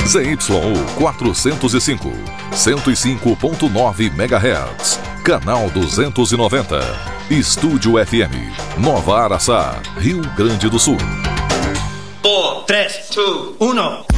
ZYU 405, 105.9 MHz. Canal 290. Estúdio FM, Nova Araçá, Rio Grande do Sul. 4, 3, 2, 1.